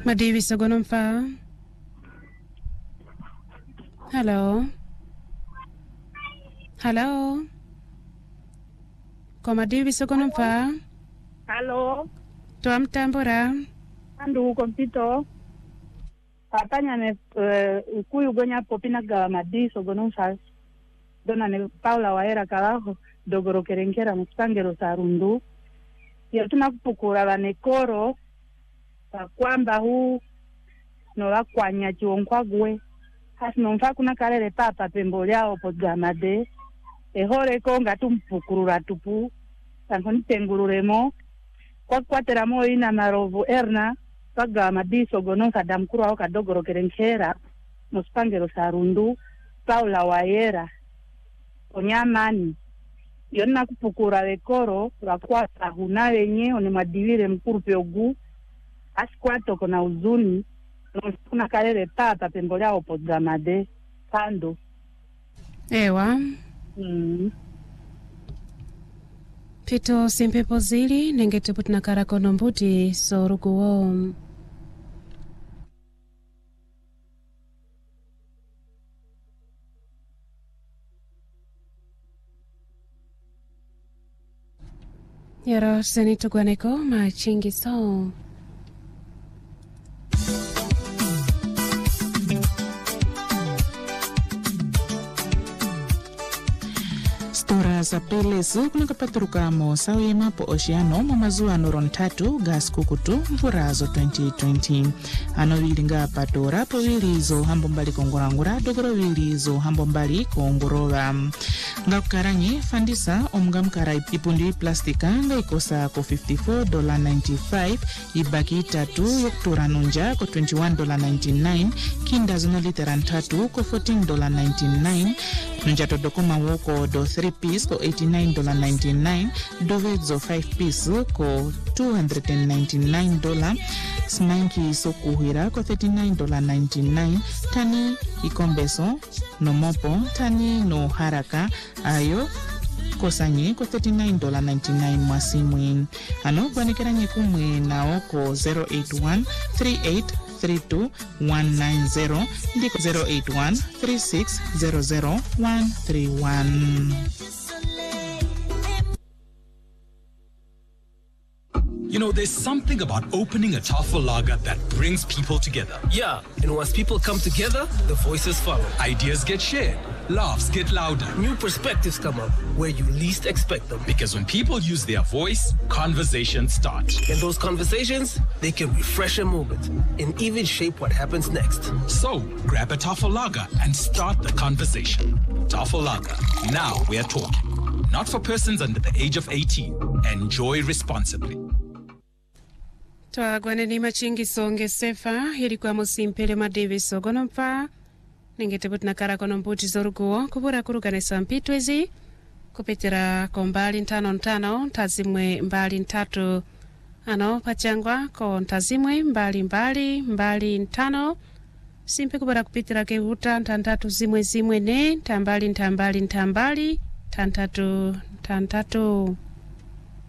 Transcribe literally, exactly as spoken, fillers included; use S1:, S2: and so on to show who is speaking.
S1: Madivi Sogonumfa. Hello. Hello. Kwa Madivi Sogonumfa.
S2: Hello.
S1: Tua mtambura.
S2: Andu kompito. Patanya ne uh, kuyu gonya popina ga Madivi Sogonumfa. Dona ne Paula Waera Kalaho dogoro kerenkera mustangero sarundu. Ya tunakupukura banekoro kwamba huu no wakwanya chionkwagwe hasi nomfa kuna kalele papa pembo lyao podgamade ehore ko ngatumpukurura tupu tankoni tengururemo kwa kwatera mo ina marovu erna pagamadi sogono kadamkuru au kadogoro kerenkera muspangero sarundu Paula Waera onyamani yonna kupukura lekoro wakwata huna wenye one madivire mkuru peogu asikwato kona uzuni kuna kalele papa pembo lyao podgamade kando
S1: ewa
S2: mm.
S1: Pito simpepo zili nengetiputna karakono mbuti soruguo. Yaro senito gwaneko machingi so.
S3: Stora za pelezu kuna kapaturukamo sawima po oceano mamazua noron tatu gas kukutu mfurazo twenty twenty. Ano wilinga patora po wilizo hambo mbali kongorangura dogoro wilizo hambo mbali kongorova. Nga kukaranyi fandisa omga mkara ipundi plastika nga ikosa ko fifty-four dollars ninety-five ibaki tatu yoktura nunja ko twenty-one dollars ninety-nine kinda zino literan tatu ko fourteen dollars ninety-nine nunja todokoma woko do three piece ko eighty-nine dollars ninety-nine dovedzo five piece ko two hundred ninety-nine dollars smanki so kuhira ko thirty-nine dollars ninety-nine tani ikombeso no mopo tani no haraka ayo kosanyi ko thirty-nine dollars ninety-nine mwasimwin ano gwanekera nyekumwe na oko zero eight one three eight three two one nine zero ndiko zero eight one three six zero zero one three one.
S4: You know, there's something about opening a Tafel lager that brings people together.
S5: Yeah, and once people come together, the voices follow.
S4: Ideas get shared, laughs get louder.
S5: New perspectives come up where you least expect them.
S4: Because when people use their voice, conversations start.
S5: And those conversations, they can refresh a moment and even shape what happens next.
S4: So, grab a Tafel lager and start the conversation. Tafel lager, now we're talking. Not for persons under the age of eighteen. Enjoy responsibly.
S1: Twa gwaneni machingi songe sefa hilikuwa musimpele Madivi Sogonumfa nengetiputna karakono mbuti zoruguo kubura kuruganesa mpitwezi kupitira ko mbali ntano ntano ntazimwe mbali ntatu ano pachangwa ko ntazimwe mbali mbali mbali ntano simpe kubura kupitira kehuta ntantatu zimwe zimwe ne ntambali ntambali ntambali tantatu tantatu